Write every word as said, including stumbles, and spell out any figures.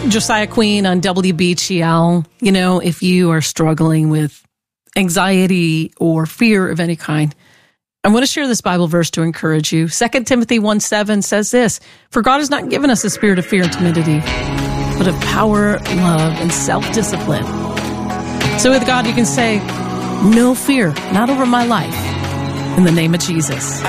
Josiah Queen on W B G L. You know, if you are struggling with anxiety or fear of any kind, I want to share this Bible verse to encourage you. Second Timothy one seven says this, "For God has not given us a spirit of fear and timidity, but of power, love, and self-discipline." So with God, you can say, no fear, not over my life, in the name of Jesus.